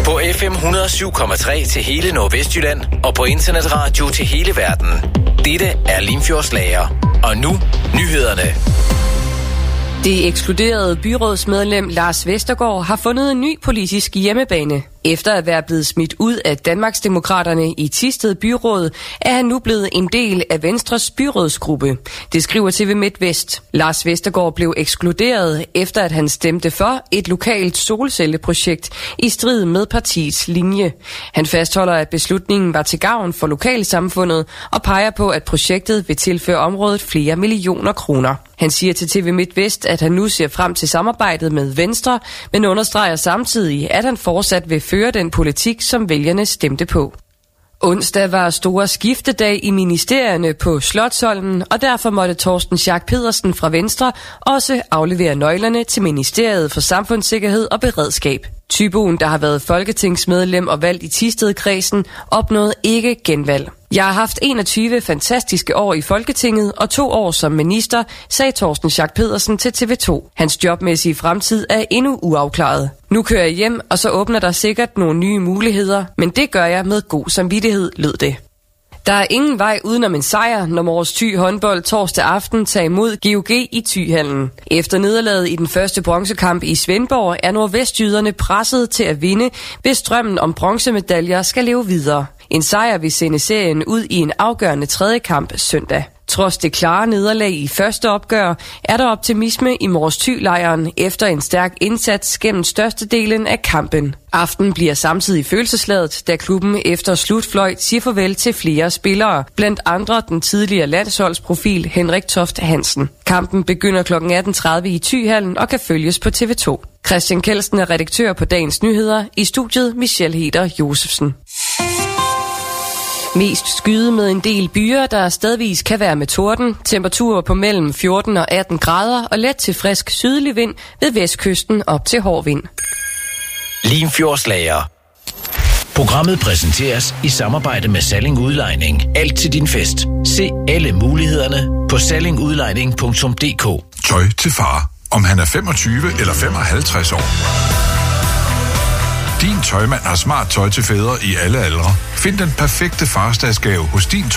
På FM 107,3 til hele Nordvestjylland og på internetradio til hele verden. Dette er Limfjordslager. Og nu nyhederne. Det ekskluderede byrådsmedlem Lars Vestergaard har fundet en ny politisk hjemmebane. Efter at være blevet smidt ud af Danmarksdemokraterne i Thisted Byråd, er han nu blevet en del af Venstres byrådsgruppe. Det skriver TV MidtVest. Lars Vestergaard blev ekskluderet, efter at han stemte for et lokalt solcelleprojekt i strid med partiets linje. Han fastholder, at beslutningen var til gavn for lokalsamfundet og peger på, at projektet vil tilføre området flere millioner kroner. Han siger til TV MidtVest, at han nu ser frem til samarbejdet med Venstre, men understreger samtidig, at han fortsat vil føre den politik, som vælgerne stemte på. Onsdag var store skiftedag i ministerierne på Slotsholmen, og derfor måtte Torsten Schack Pedersen fra Venstre også aflevere nøglerne til Ministeriet for Samfundssikkerhed og Beredskab. Tyboen, der har været folketingsmedlem og valgt i Thisted-kredsen, opnåede ikke genvalg. Jeg har haft 21 fantastiske år i Folketinget og 2 år som minister, sagde Torsten Schack Pedersen til TV2. Hans jobmæssige fremtid er endnu uafklaret. Nu kører jeg hjem, og så åbner der sikkert nogle nye muligheder, men det gør jeg med god samvittighed, lød det. Der er ingen vej udenom en sejr, når Mors Thy håndbold torsdag aften tager imod GOG i Thyhallen. Efter nederlaget i den første bronzekamp i Svendborg er nordvestjyderne presset til at vinde, hvis drømmen om bronzemedaljer skal leve videre. En sejr vil sende serien ud i en afgørende tredje kamp søndag. Trods det klare nederlag i første opgør, er der optimisme i Mors Thy-lejren efter en stærk indsats gennem størstedelen af kampen. Aften bliver samtidig følelsesladet, da klubben efter slutfløjt siger farvel til flere spillere, blandt andre den tidligere landsholdsprofil Henrik Toft Hansen. Kampen begynder kl. 18.30 i Thyhallen og kan følges på TV2. Christian Kelsen er redaktør på Dagens Nyheder, i studiet Michelle Heder Josefsen. Mest skyde med en del byer, der stadigvis kan være med torden. Temperaturer på mellem 14 og 18 grader og let til frisk sydlig vind ved vestkysten op til hård vind. Limfjordslager. Programmet præsenteres i samarbejde med Salling Udlejning. Alt til din fest. Se alle mulighederne på sallingudlejning.dk. Tøj til far. Om han er 25 eller 55 år. Din tøjmand har smart tøj til fædre i alle aldre. Find den perfekte farsdagsgave hos din